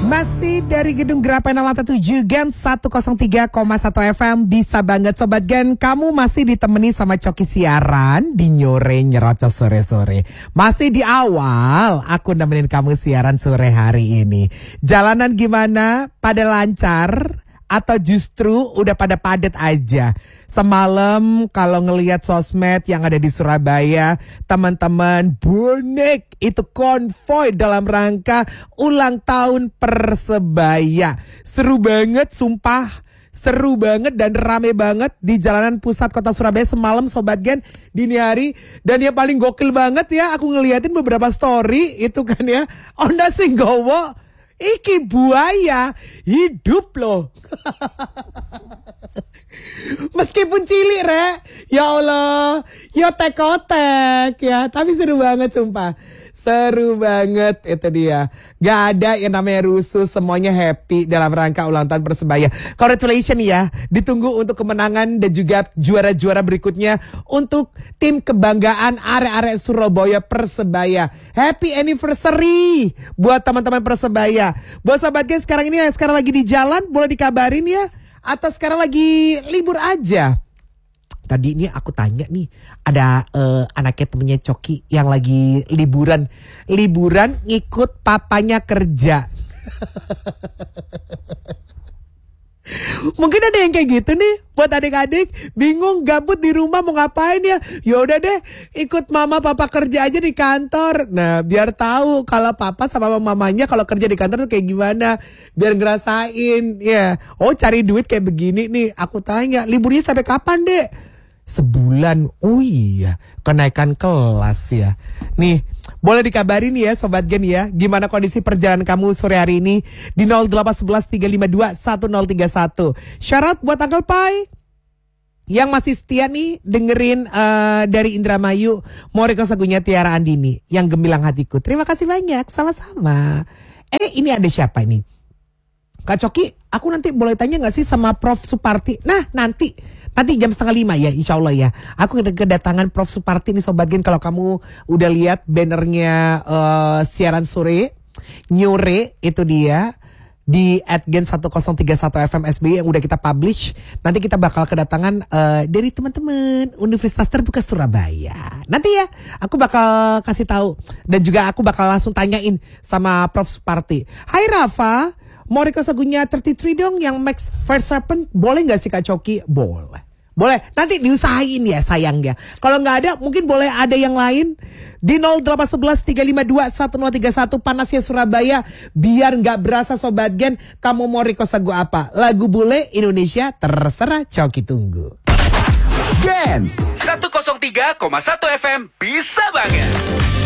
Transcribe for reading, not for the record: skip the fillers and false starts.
Masih dari Gedung Gerapen Lantai 7 Gen 103,1 FM. Bisa banget Sobat Gen, kamu masih ditemani sama Coki siaran di Nyore Nyerocos sore-sore. Masih di awal aku nemenin kamu siaran sore hari ini. Jalanan gimana? Pada lancar? Atau justru udah pada padat aja? Semalam kalau ngelihat sosmed yang ada di Surabaya, teman-teman bonek itu konvoy dalam rangka ulang tahun Persebaya. Seru banget sumpah. Seru banget dan rame banget di jalanan pusat kota Surabaya semalam Sobat Gen dini hari. Dan yang paling gokil banget ya, aku ngeliatin beberapa story itu kan ya, Onda Singgowo iki buaya hidup loh. Meskipun cilik Rek, ya Allah, ya tekotek ya, tapi seru banget sumpah. Seru banget itu dia. Gak ada yang namanya rusuh, semuanya happy dalam rangka ulang tahun Persebaya. Congratulations ya, ditunggu untuk kemenangan dan juga juara-juara berikutnya untuk tim kebanggaan arek-arek Surabaya Persebaya. Happy anniversary buat teman-teman Persebaya. Buat Sobat Gen sekarang lagi di jalan, boleh dikabarin ya, atau sekarang lagi libur aja? Tadi ini aku tanya nih, ada anaknya temennya Coki yang lagi liburan ngikut papanya kerja. Mungkin ada yang kayak gitu nih buat adik-adik, bingung gabut di rumah mau ngapain ya. Yaudah deh, ikut mama papa kerja aja di kantor. Nah, biar tahu kalau papa sama mamanya kalau kerja di kantor tuh kayak gimana, biar ngerasain ya. Oh, cari duit kayak begini nih. Aku tanya, liburnya sampai kapan, Dek? Sebulan. Oh iya, kenaikan kelas ya. Nih, boleh dikabarin ya Sobat Gen ya, gimana kondisi perjalanan kamu sore hari ini di 0811 352 1031. Syarat buat Uncle Pai yang masih setia nih dengerin dari Indramayu, mau request lagunya Tiara Andini yang Gemilang Hatiku. Terima kasih banyak, sama-sama. Ini ada siapa ini? Kak Coki, aku nanti boleh tanya gak sih sama Prof Suparti? Nah, nanti jam 4:30 ya, insya Allah ya. Aku kedatangan Prof Suparti nih Sobat Gen. Kalau kamu udah lihat bannernya siaran sore Nyore, itu dia di @gen1031 FM SBY yang udah kita publish. Nanti kita bakal kedatangan dari teman-teman Universitas Terbuka Surabaya. Nanti ya aku bakal kasih tahu, dan juga aku bakal langsung tanyain sama Prof Suparti. Hai Rafa, mau request lagunya 33 dong yang Max Verstappen, boleh gak sih Kak Coki? Boleh, nanti diusahain ya sayang ya. Kalau gak ada mungkin boleh ada yang lain. Di 0811 352 1031 panasnya Surabaya. Biar gak berasa Sobat Gen, kamu mau request lagu apa? Lagu bule Indonesia terserah, Coki tunggu. Gen 103,1 FM bisa banget.